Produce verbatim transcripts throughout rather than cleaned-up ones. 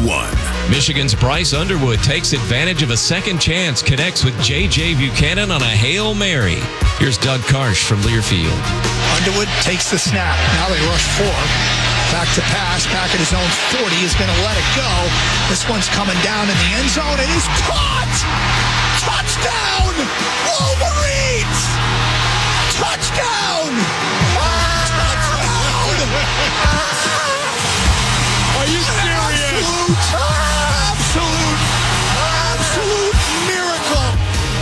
one. Michigan's Bryce Underwood takes advantage of a second chance, connects with J J. Buchanan on a Hail Mary. Here's Doug Karsch from Learfield. Underwood takes the snap. Now they rush four. Back to pass. Back at his own forty. Is going to let it go. This one's coming down in the end zone. It is caught! Touchdown! Wolverines! Touchdown! Are you serious? Absolute, absolute, absolute miracle.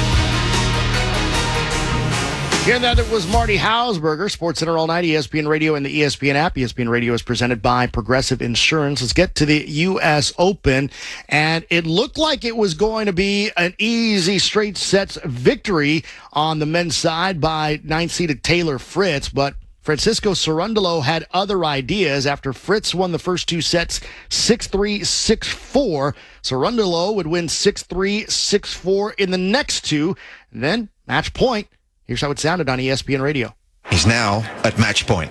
Again, that it was Marty Hausberger, Sports Center all night, E S P N Radio and the E S P N app. E S P N Radio is presented by Progressive Insurance. Let's get to the U S Open, and it looked like it was going to be an easy straight sets victory on the men's side by ninth-seeded Taylor Fritz, but Francisco Cerundolo had other ideas. After Fritz won the first two sets six three, six four, Cerundolo would win six three, six four in the next two. And then, match point. Here's how it sounded on E S P N Radio. He's now at match point.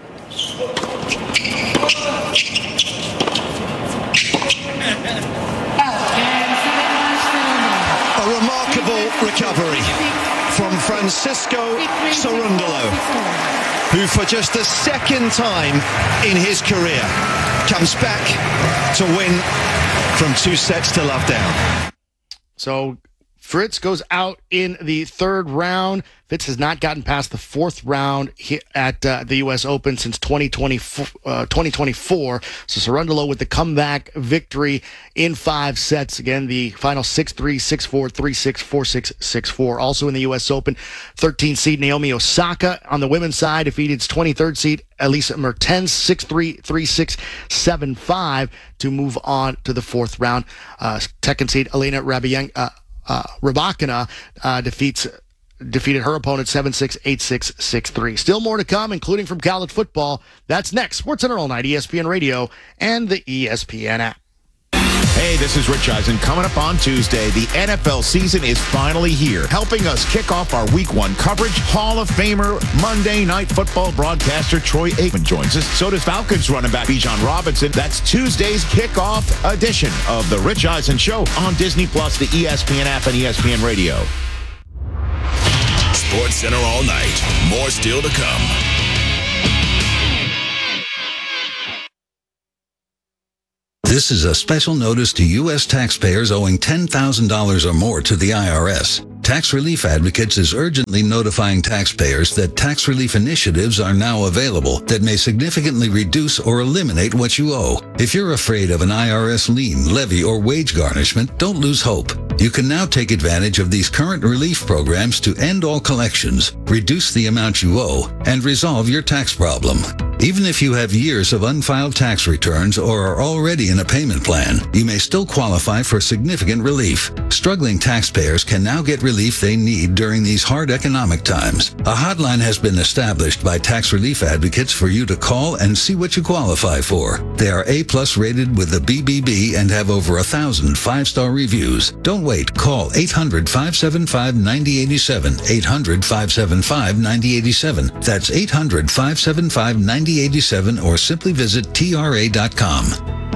A remarkable recovery from Francisco Cerundolo, who for just the second time in his career comes back to win from two sets to love down. So Fritz goes out in the third round. Fritz has not gotten past the fourth round at uh, the U S Open since twenty twenty-four. Uh, twenty twenty-four. So Cerundolo with the comeback victory in five sets. Again, the final six three, six four, three six, four six, six four. Also in the U S Open, thirteenth seed Naomi Osaka on the women's side defeated twenty-third seed Elisa Mertens six three, three six, seven five to move on to the fourth round. Uh, second seed Elena Rabian, uh, uh, Rybakina uh, defeats defeated her opponent seven six, eight six, six three. Still more to come, including from college football. That's next. Sports Center all night, E S P N Radio and the E S P N app. Hey, this is Rich Eisen. Coming up on Tuesday, the N F L season is finally here. Helping us kick off our Week One coverage, Hall of Famer, Monday Night Football broadcaster Troy Aikman joins us. So does Falcons running back Bijan Robinson. That's Tuesday's kickoff edition of the Rich Eisen Show on Disney Plus, the E S P N app, and E S P N Radio. Sports Center all night. More still to come. This is a special notice to U S taxpayers owing ten thousand dollars or more to the I R S. Tax Relief Advocates is urgently notifying taxpayers that tax relief initiatives are now available that may significantly reduce or eliminate what you owe. If you're afraid of an I R S lien, levy, or wage garnishment, don't lose hope. You can now take advantage of these current relief programs to end all collections, reduce the amount you owe, and resolve your tax problem. Even if you have years of unfiled tax returns or are already in a payment plan, you may still qualify for significant relief. Struggling taxpayers can now get relief they need during these hard economic times. A hotline has been established by Tax Relief Advocates for you to call and see what you qualify for. They are A-plus rated with the B B B and have over a thousand five-star reviews. Don't wait. Call eight hundred, five seven five, nine zero eight seven, eight hundred, five seven five, nine zero eight seven. That's eight hundred, five seven five, nine zero eight seven or simply visit T R A dot com.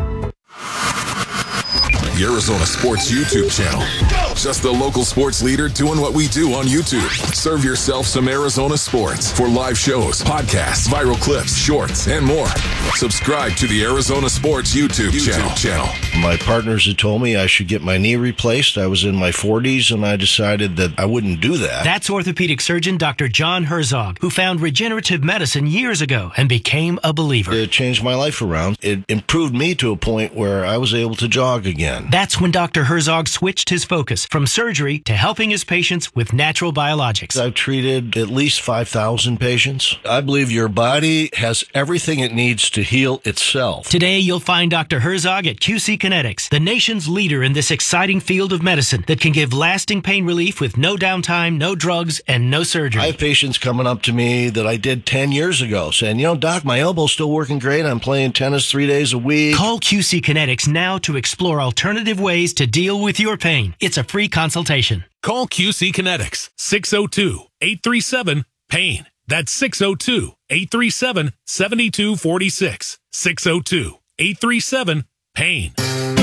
The Arizona Sports YouTube channel. Just the local sports leader doing what we do on YouTube. Serve yourself some Arizona sports for live shows, podcasts, viral clips, shorts, and more. Subscribe to the Arizona Sports YouTube, YouTube channel. channel. My partners had told me I should get my knee replaced. I was in my forties, and I decided that I wouldn't do that. That's orthopedic surgeon Doctor John Herzog, who found regenerative medicine years ago and became a believer. It changed my life around. It improved me to a point where I was able to jog again. That's when Doctor Herzog switched his focus from surgery to helping his patients with natural biologics. I've treated at least five thousand patients. I believe your body has everything it needs to heal itself. Today, you'll find Doctor Herzog at Q C Kinetics, the nation's leader in this exciting field of medicine that can give lasting pain relief with no downtime, no drugs, and no surgery. I have patients coming up to me that I did ten years ago saying, you know, Doc, my elbow's still working great. I'm playing tennis three days a week. Call Q C Kinetics now to explore alternative ways to deal with your pain. It's a free consultation. Call Q C Kinetics, six oh two, eight three seven, pain. That's six oh two, eight three seven, seven two four six, six oh two, eight three seven, pain.